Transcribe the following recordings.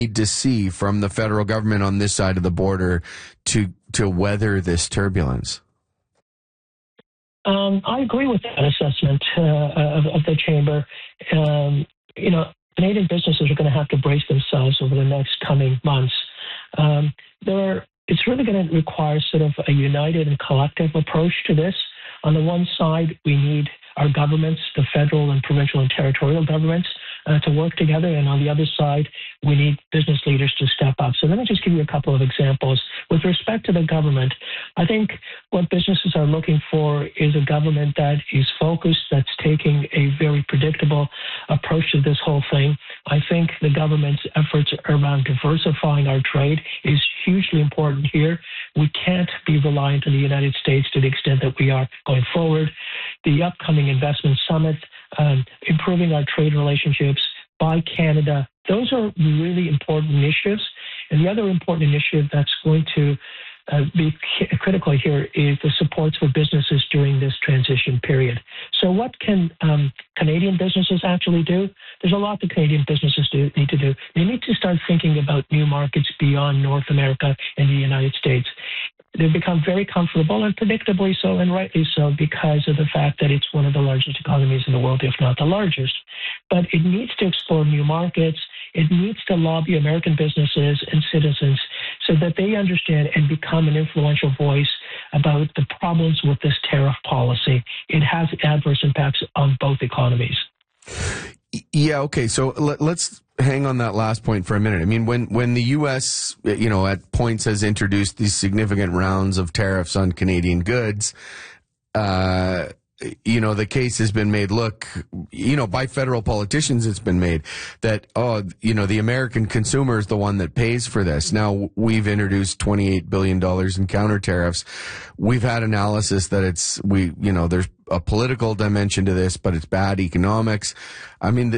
need to see from the federal government on this side of the border to weather this turbulence? I agree with that assessment of the chamber. Canadian businesses are going to have to brace themselves over the next coming months. It's really going to require sort of a united and collective approach to this. On the one side, we need our governments, the federal and provincial and territorial governments, to work together. And on the other side, we need business leaders to step up. So let me just give you a couple of examples. With respect to the government, I think what businesses are looking for is a government that is focused, that's taking a very predictable approach to this whole thing. I think the government's efforts around diversifying our trade is hugely important here. We can't be reliant on the United States to the extent that we are going forward. The upcoming investment summit, improving our trade relationships by Canada, those are really important initiatives. And the other important initiative that's going to be critical here is the supports for businesses during this transition period. So what can Canadian businesses actually do? There's a lot that Canadian businesses need to do. They need to start thinking about new markets beyond North America and the United States. They've become very comfortable, and predictably so, and rightly so, because of the fact that it's one of the largest economies in the world, if not the largest. But it needs to explore new markets. It needs to lobby American businesses and citizens so that they understand and become an influential voice about the problems with this tariff policy. It has adverse impacts on both economies. Yeah, okay. So let's hang on that last point for a minute. I mean, when the U.S., at points has introduced these significant rounds of tariffs on Canadian goods, the case has been made, look, by federal politicians, it's been made that, the American consumer is the one that pays for this. Now, we've introduced $28 billion in counter tariffs. We've had analysis that there's a political dimension to this, but it's bad economics. I mean,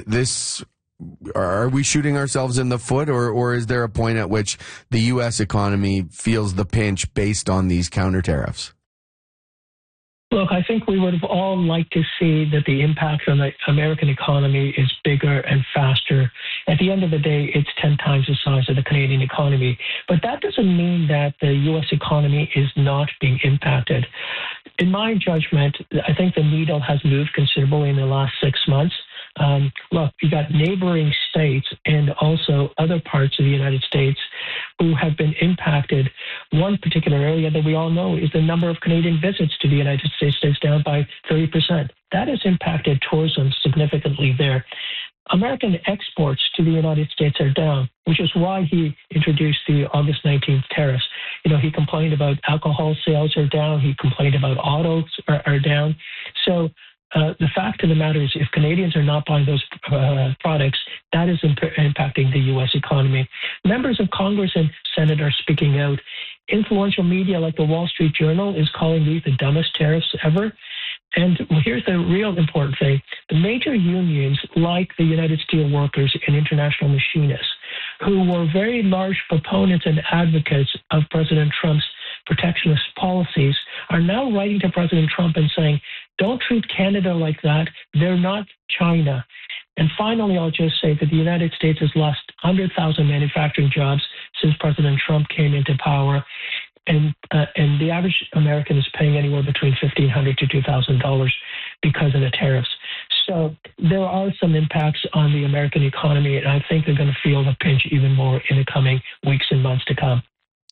are we shooting ourselves in the foot, or is there a point at which the U.S. economy feels the pinch based on these counter tariffs? Look, I think we would have all liked to see that the impact on the American economy is bigger and faster. At the end of the day, it's 10 times the size of the Canadian economy. But that doesn't mean that the U.S. economy is not being impacted. In my judgment, I think the needle has moved considerably in the last 6 months. Look, you got neighboring states and also other parts of the United States who have been impacted. One particular area that we all know is the number of Canadian visits to the United States is down by 30%. That has impacted tourism significantly there. American exports to the United States are down, which is why he introduced the August 19th tariffs. He complained about alcohol sales are down. He complained about autos are down. So the fact of the matter is, if Canadians are not buying those products, that is impacting the U.S. economy. Members of Congress and Senate are speaking out. Influential media like the Wall Street Journal is calling these the dumbest tariffs ever. And here's the real important thing. The major unions, like the United Steelworkers and International Machinists, who were very large proponents and advocates of President Trump's protectionist policies, are now writing to President Trump and saying, don't treat Canada like that. They're not China. And finally, I'll just say that the United States has lost 100,000 manufacturing jobs since President Trump came into power. And the average American is paying anywhere between $1,500 to $2,000 because of the tariffs. So there are some impacts on the American economy, and I think they're going to feel the pinch even more in the coming weeks and months to come.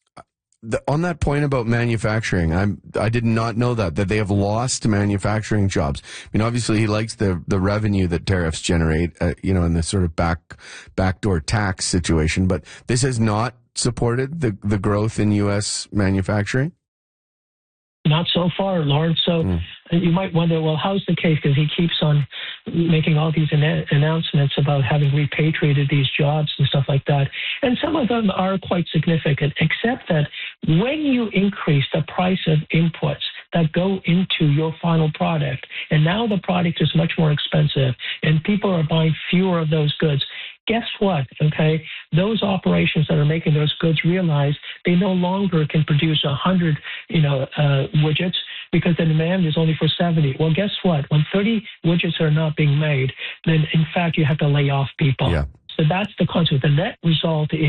On that point about manufacturing, I did not know that they have lost manufacturing jobs. I mean, obviously he likes the revenue that tariffs generate, in this sort of backdoor tax situation, but this has not supported the growth in U.S. manufacturing? Not so far, Lawrence. So you might wonder, well, how's the case? Because he keeps on making all these announcements about having repatriated these jobs and stuff like that. And some of them are quite significant, except that when you increase the price of inputs that go into your final product, and now the product is much more expensive, and people are buying fewer of those goods, guess what? Okay, those operations that are making those goods realize they no longer can produce 100, widgets because the demand is only for 70. Well, guess what? When 30 widgets are not being made, then in fact you have to lay off people. Yeah. So that's the consequence. The net result is